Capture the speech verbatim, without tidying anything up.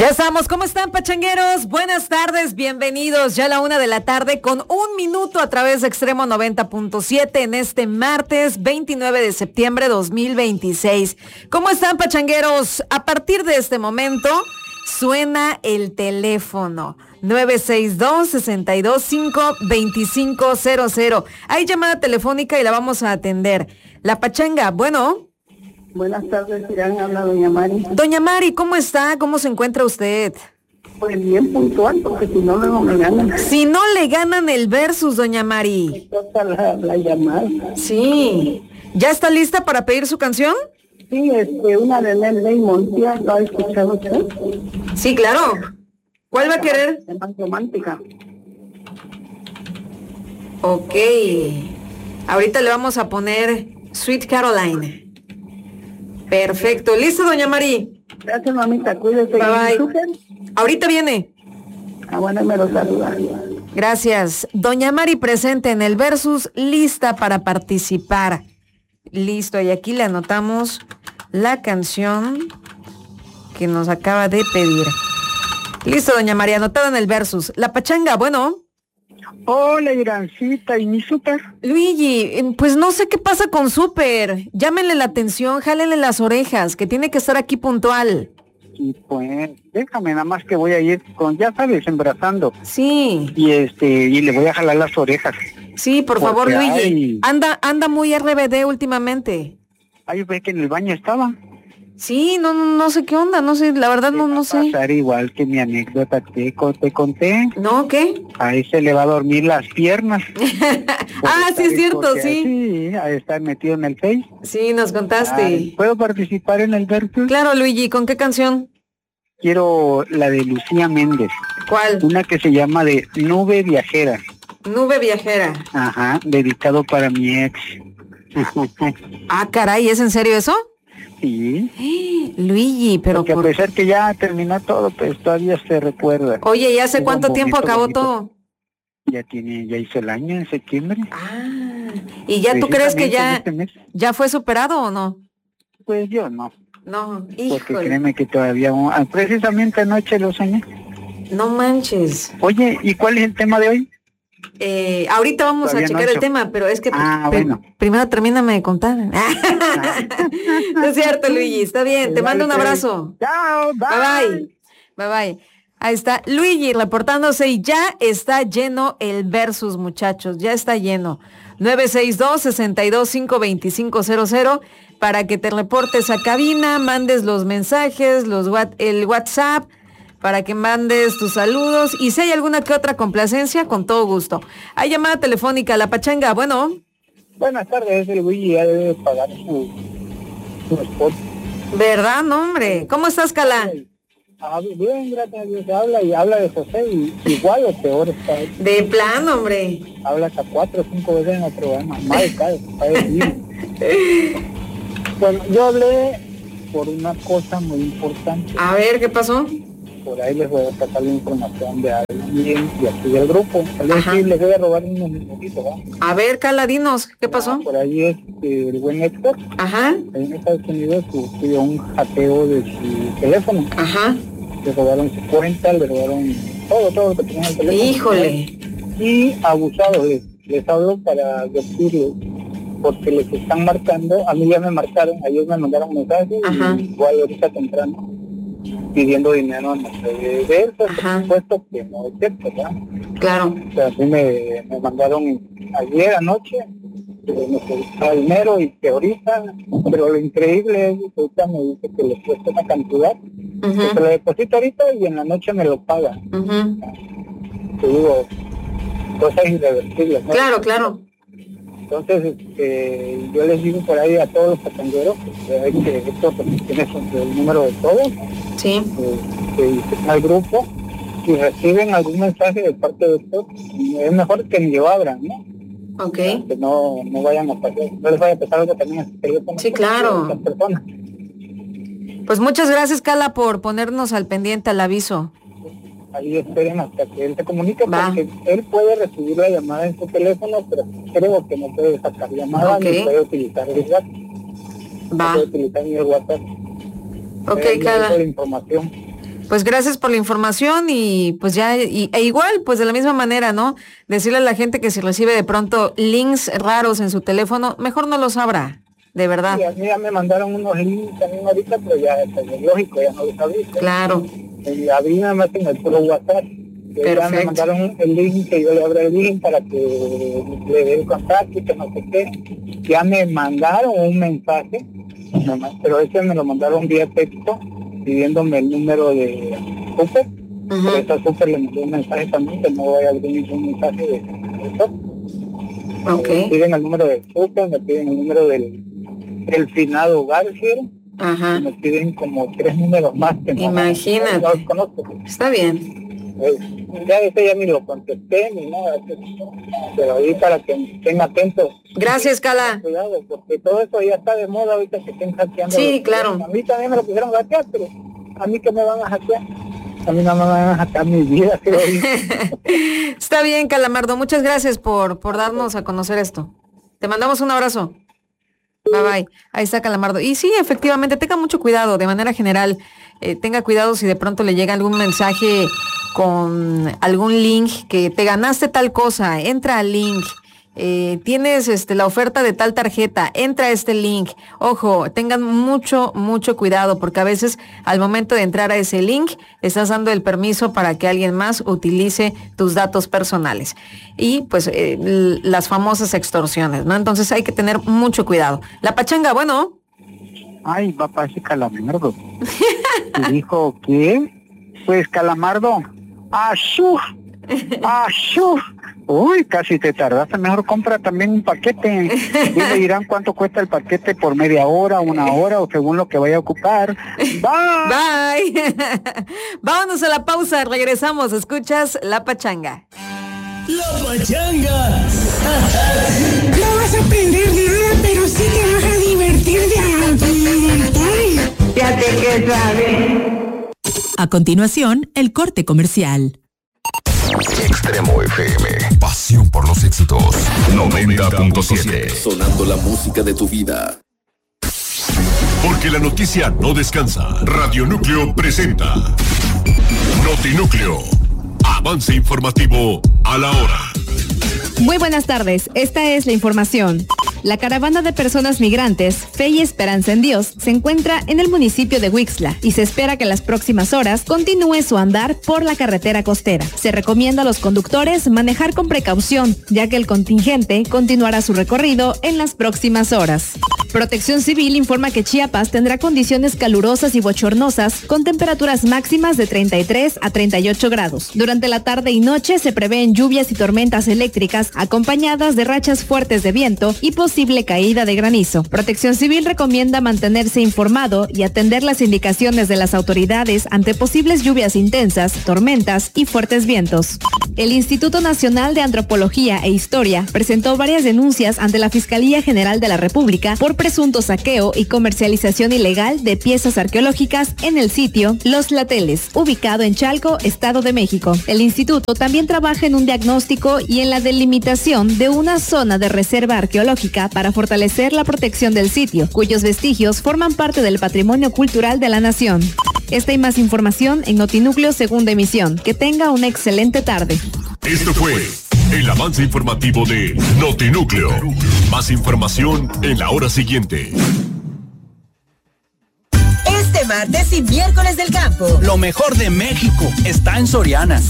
Ya estamos, ¿cómo están, pachangueros? Buenas tardes, bienvenidos ya a la una de la tarde con un minuto a través de Extremo noventa punto siete en este martes veintinueve de septiembre de dos mil veintiséis. ¿Cómo están, pachangueros? A partir de este momento suena el teléfono nueve seis dos, seis dos cinco, dos cinco cero cero. Hay llamada telefónica y la vamos a atender. La pachanga, bueno... Buenas tardes, Irán, habla doña Mari. Doña Mari, ¿cómo está? ¿Cómo se encuentra usted? Pues bien puntual, porque si no, luego me ganan. Si no le ganan el versus, doña Mari. Me toca la, la llamada. Sí. ¿Ya está lista para pedir su canción? Sí, este, una de Nel Raymond, ¿ya lo ha escuchado usted? Sí, claro. ¿Cuál va a querer? Es más romántica. Ok. Ahorita le vamos a poner Sweet Caroline. Perfecto. ¿Listo, doña Mari? Gracias, mamita. Cuídese. Bye, bye. Ahorita viene. Ah, bueno, me lo saluda. Gracias. Doña Mari presente en el versus, lista para participar. Listo. Y aquí le anotamos la canción que nos acaba de pedir. Listo, doña Mari, anotada en el versus. La pachanga, bueno... Hola, Irancita, ¿y mi súper? Luigi, pues no sé qué pasa con súper. Llámenle la atención, jálenle las orejas, que tiene que estar aquí puntual. Sí, pues, déjame nada más que voy a ir con, ya sabes, embrazando. Sí. Y este, y le voy a jalar las orejas. Sí, por favor, Porque Luigi. hay... Anda, anda muy R B D últimamente. Ahí ve que en el baño estaba. Sí, no, no sé qué onda, no sé, la verdad no, no sé. Va a pasar igual que mi anécdota te, te conté. ¿No? ¿Qué? Ahí se le va a dormir las piernas. Ah, sí es cierto, sí. Sí, ahí está metido en el Face. Sí, nos contaste. Ay, ¿puedo participar en el versus? Claro, Luigi, ¿con qué canción? Quiero la de Lucía Méndez. ¿Cuál? Una que se llama de Nube Viajera. Nube Viajera. Ajá, dedicado para mi ex. Ah, caray, ¿es en serio eso? Sí. Luigi, pero porque por... a pesar que ya terminó todo, pues todavía se recuerda. Oye, ¿y hace Hubo cuánto tiempo bonito, acabó bonito. todo? Ya tiene, ya hizo el año en septiembre. Ah, ¿y ya tú crees que ya, este ya fue superado o no? Pues yo no. No, Porque híjole. créeme que todavía, precisamente anoche lo soñé. No manches. Oye, ¿y cuál es el tema de hoy? Eh, ahorita vamos Todavía a checar no el tema, pero es que ah, pr bueno. primero termíname de contar. No es cierto, Luigi, está bien, te mando un abrazo. Chao, bye. Bye bye. Bye bye. Ahí está Luigi reportándose y ya está lleno el versus, muchachos, ya está lleno. nueve seis dos, seis dos cinco, dos cinco cero cero para que te reportes a cabina, mandes los mensajes, los el WhatsApp, para que mandes tus saludos y si hay alguna que otra complacencia, con todo gusto. Hay llamada telefónica, la pachanga, bueno. Buenas tardes, el Luigi ya debe pagar su, su spot. ¿Verdad, no, hombre? ¿Cómo estás, Cala? Ah, bien, gracias a Dios. Habla y habla de José y igual o peor está. De plano, hombre. Habla hasta cuatro o cinco veces en el programa. Mal cae, cae bien. Bueno, yo hablé por una cosa muy importante. A ver, ¿qué pasó? Por ahí les voy a pasar la información de alguien y aquí del grupo. Aquí les voy a robar unos minutitos, ¿va? A ver, Cala, dinos, ¿qué pasó? Ah, por ahí es eh, el buen Héctor. Ajá. En Estados Unidos sufrió un hackeo de su teléfono. Ajá. Le robaron su cuenta, le robaron todo, todo lo que tenía en el teléfono. Híjole. Y abusados, les, les hablo para decirles, porque les están marcando, a mí ya me marcaron, a ellos me mandaron mensajes, Ajá. y igual ahorita temprano, pidiendo dinero a nuestro de eso, por supuesto que no es cierto, ¿verdad? Claro. O sea, a mí me, me mandaron ayer anoche, que necesitaba dinero y que ahorita, pero lo increíble es que ahorita me dice que les cuesta una cantidad, uh-huh. que se lo deposito ahorita y en la noche me lo paga. Uh-huh. Te digo, cosas irreversibles, ¿no? Claro, claro. Entonces, eh, yo les digo por ahí a todos los patangueros que hay que esto tiene el número de todos, sí, eh, que al grupo, si reciben algún mensaje de parte de estos, es mejor que ni lo abran, ¿no? Okay. Que no, no vayan a pasar, no les vaya a pasar algo también a su teléfono. Sí, claro. Las personas. Pues muchas gracias, Cala, por ponernos al pendiente al aviso. Ahí esperen hasta que él se comunique, va. Porque él puede recibir la llamada en su teléfono, pero creo que no puede sacar llamada, okay. Ni puede utilizar el WhatsApp. Va. No puede utilizar ni el WhatsApp. Ok, eh, Cala. La información. Pues gracias por la información y pues ya, y, e igual, pues de la misma manera, ¿no? Decirle a la gente que si recibe de pronto links raros en su teléfono, mejor no los abra, de verdad. Sí, a mí ya me mandaron unos links también ahorita, pero ya es lógico, ya no los abrí. Claro. Y abrí nada más en el puro WhatsApp. Ya me mandaron el link, que yo le abrí el link para que le dé el contacto y que no sé qué. Ya me mandaron un mensaje, pero ese me lo mandaron vía texto, pidiéndome el número de Super. Uh-huh. Pero esa Super le mandó un mensaje también, que no voy a abrir ningún mensaje de eso. Okay. Me piden el número de Super, me piden el número del, del finado Garfield. Ajá. Me piden como tres números más que imagínate. No, no los conozco. Está bien. Pues, ya ese ya ni lo contesté ni nada, pero ahí para que estén atentos. Gracias, Cala. Cuidado, porque todo eso ya está de moda ahorita que estén hackeando. Sí, claro. A mí también me lo pusieron hackear, pero a mí que me van a hackear. A mí no me van a hackear mi vida, creo. Está bien, Calamardo. Muchas gracias por, por darnos a conocer esto. Te mandamos un abrazo. Bye bye. Ahí está Calamardo. Y sí, efectivamente, tenga mucho cuidado de manera general. Eh, tenga cuidado si de pronto le llega algún mensaje con algún link que te ganaste tal cosa, entra al link. Eh, tienes este la oferta de tal tarjeta, entra a este link. Ojo, tengan mucho, mucho cuidado, porque a veces al momento de entrar a ese link estás dando el permiso para que alguien más utilice tus datos personales. Y pues eh, las famosas extorsiones, ¿no? Entonces hay que tener mucho cuidado. La pachanga, bueno. Ay, papá, ese Calamardo. ¿Y dijo qué? Pues Calamardo. ¡Ashú! ¡Ashú! Uy, casi te tardaste, mejor compra también un paquete. Y le dirán cuánto cuesta el paquete por media hora, una hora o según lo que vaya a ocupar. Bye. Bye. Vámonos a la pausa, regresamos, escuchas La Pachanga. La Pachanga. No vas a aprender nada, pero sí te vas a divertir de a Fíjate que sabes. A continuación, el corte comercial. Extremo F M, pasión por los éxitos. noventa punto siete. Sonando la música de tu vida. Porque la noticia no descansa. Radio Núcleo presenta Notinúcleo. Avance informativo a la hora. Muy buenas tardes, esta es la información. La caravana de personas migrantes, Fe y Esperanza en Dios, se encuentra en el municipio de Huixla y se espera que en las próximas horas continúe su andar por la carretera costera. Se recomienda a los conductores manejar con precaución, ya que el contingente continuará su recorrido en las próximas horas. Protección Civil informa que Chiapas tendrá condiciones calurosas y bochornosas con temperaturas máximas de treinta y tres a treinta y ocho grados. Durante la tarde y noche se prevén lluvias y tormentas eléctricas acompañadas de rachas fuertes de viento y posible caída de granizo. Protección Civil recomienda mantenerse informado y atender las indicaciones de las autoridades ante posibles lluvias intensas, tormentas y fuertes vientos. El Instituto Nacional de Antropología e Historia presentó varias denuncias ante la Fiscalía General de la República por presunto saqueo y comercialización ilegal de piezas arqueológicas en el sitio Los Lateles, ubicado en Chalco, Estado de México. El instituto también trabaja en un diagnóstico y en la delimitación de una zona de reserva arqueológica para fortalecer la protección del sitio, cuyos vestigios forman parte del patrimonio cultural de la nación. Esta y más información en Notinúcleo Segunda Emisión. Que tenga una excelente tarde. Esto fue el avance informativo de Notinúcleo. Más información en la hora siguiente. Este martes y miércoles del campo. Lo mejor de México está en Soriana.